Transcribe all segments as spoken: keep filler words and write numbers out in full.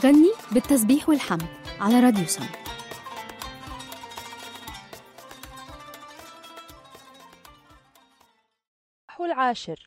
غني بالتسبيح والحمد على راديو سم. العاشر.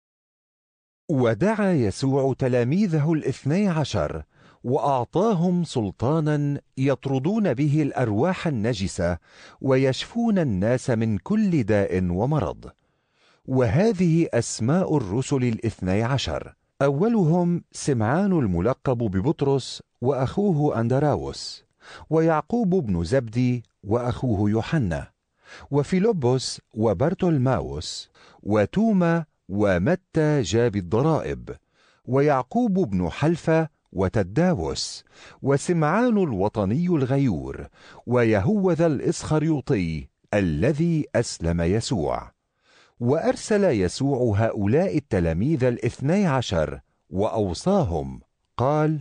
ودعا يسوع تلاميذه الاثني عشر وأعطاهم سلطانا يطردون به الأرواح النجسة ويشفون الناس من كل داء ومرض. وهذه أسماء الرسل الاثني عشر: أولهم سمعان الملقب ببطرس وأخوه أندراوس، ويعقوب بن زبدي وأخوه يوحنا، وفيلبس وبرتولماوس، وتوما ومتى جاب الضرائب، ويعقوب بن حلفة وتداوس، وسمعان الوطني الغيور، ويهوذا الإسخريوطي الذي أسلم يسوع. وأرسل يسوع هؤلاء التلاميذ الاثني عشر وأوصاهم قال: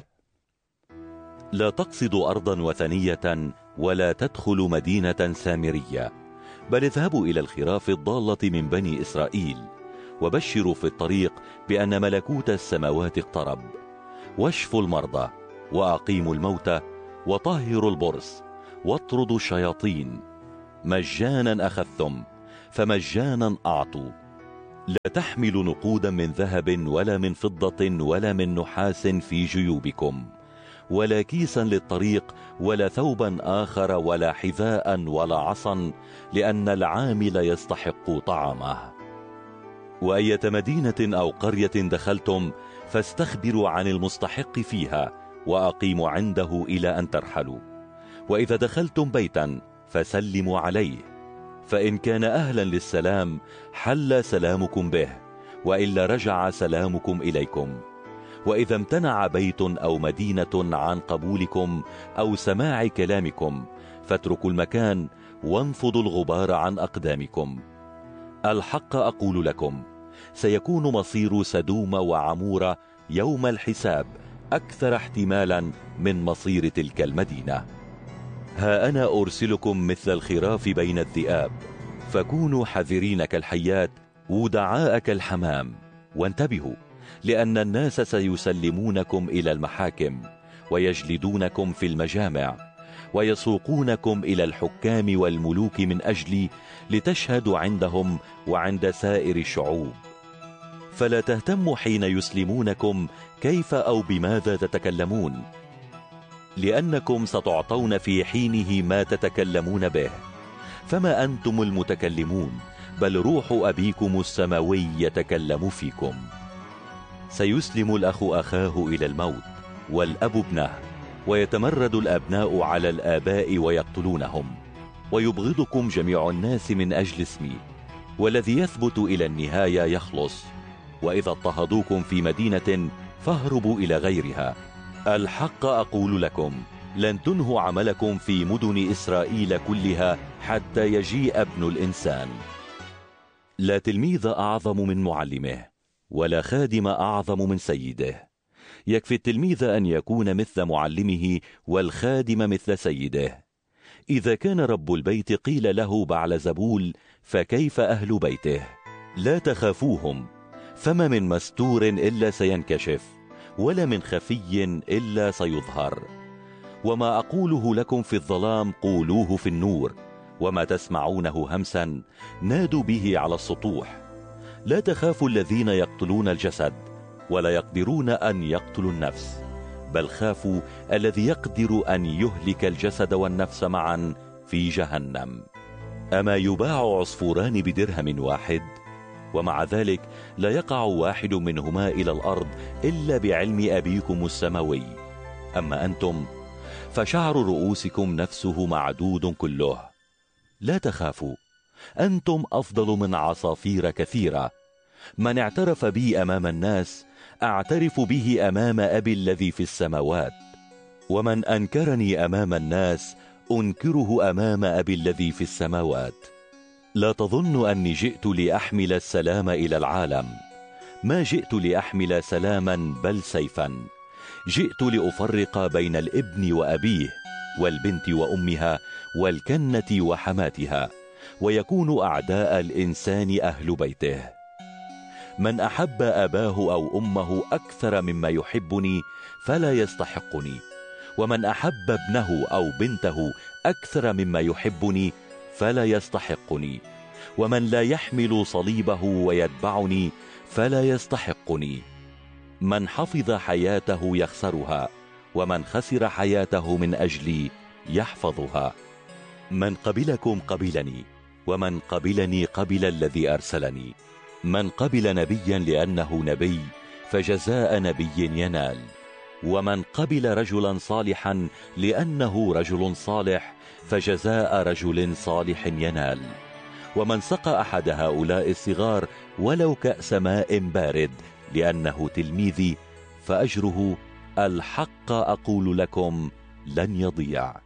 لا تقصدوا أرضا وثنية ولا تدخلوا مدينة سامرية، بل اذهبوا إلى الخراف الضالة من بني إسرائيل، وبشروا في الطريق بأن ملكوت السماوات اقترب. واشفوا المرضى، وأقيموا الموتى، وطهروا البرص، واطردوا الشياطين. مجانا أخذتم، فمجانا أعطوا. لا تحملوا نقودا من ذهب ولا من فضة ولا من نحاس في جيوبكم، ولا كيسا للطريق، ولا ثوبا آخر، ولا حذاء، ولا عصا، لأن العامل يستحق طعامه. وأية مدينة أو قرية دخلتم فاستخبروا عن المستحق فيها، وأقيموا عنده إلى أن ترحلوا. وإذا دخلتم بيتا فسلموا عليه، فإن كان أهلا للسلام حل سلامكم به، وإلا رجع سلامكم إليكم. وإذا امتنع بيت أو مدينة عن قبولكم أو سماع كلامكم فاتركوا المكان وانفضوا الغبار عن أقدامكم. الحق أقول لكم، سيكون مصير سدوم وعمورة يوم الحساب أكثر احتمالا من مصير تلك المدينة. ها أنا أرسلكم مثل الخراف بين الذئاب، فكونوا حذرين كالحيات ودعاء كالحمام. وانتبهوا، لأن الناس سيسلمونكم إلى المحاكم، ويجلدونكم في المجامع، ويسوقونكم إلى الحكام والملوك من أجلي، لتشهدوا عندهم وعند سائر الشعوب. فلا تهتموا حين يسلمونكم كيف أو بماذا تتكلمون، لأنكم ستعطون في حينه ما تتكلمون به، فما أنتم المتكلمون، بل روح أبيكم السماوي يتكلم فيكم. سيسلم الأخ أخاه إلى الموت، والأب ابنه، ويتمرد الأبناء على الآباء ويقتلونهم. ويبغضكم جميع الناس من أجل اسمي، والذي يثبت إلى النهاية يخلص. وإذا اضطهدوكم في مدينة فاهربوا إلى غيرها. الحق أقول لكم، لن تنهوا عملكم في مدن إسرائيل كلها حتى يجيء ابن الإنسان. لا تلميذ أعظم من معلمه، ولا خادم أعظم من سيده. يكفي التلميذ أن يكون مثل معلمه، والخادم مثل سيده. إذا كان رب البيت قيل له بعلزبول، فكيف أهل بيته؟ لا تخافوهم، فما من مستور إلا سينكشف، ولا من خفي إلا سيظهر. وما أقوله لكم في الظلام قولوه في النور، وما تسمعونه همسا نادوا به على السطوح. لا تخافوا الذين يقتلون الجسد، ولا يقدرون أن يقتلوا النفس، بل خافوا الذي يقدر أن يهلك الجسد والنفس معا في جهنم. أما يباع عصفوران بدرهم واحد؟ ومع ذلك لا يقع واحد منهما إلى الأرض إلا بعلم أبيكم السماوي. أما أنتم فشعر رؤوسكم نفسه معدود كله. لا تخافوا، أنتم أفضل من عصافير كثيرة. من اعترف بي أمام الناس أعترف به أمام أبي الذي في السماوات، ومن أنكرني أمام الناس أنكره أمام أبي الذي في السماوات. لا تظن أني جئت لأحمل السلام إلى العالم، ما جئت لأحمل سلاما بل سيفا. جئت لأفرق بين الابن وأبيه، والبنت وأمها، والكنة وحماتها، ويكون أعداء الإنسان أهل بيته. من أحب أباه أو أمه أكثر مما يحبني فلا يستحقني، ومن أحب ابنه أو بنته أكثر مما يحبني فلا يستحقني، ومن لا يحمل صليبه ويتبعني فلا يستحقني. من حفظ حياته يخسرها، ومن خسر حياته من أجلي يحفظها. من قبلكم قبلني، ومن قبلني قبل الذي أرسلني. من قبل نبيا لأنه نبي فجزاء نبي ينال، ومن قبل رجلا صالحا لأنه رجل صالح فجزاء رجل صالح ينال. ومن سقى أحد هؤلاء الصغار ولو كأس ماء بارد لأنه تلميذي فأجره الحق أقول لكم لن يضيع.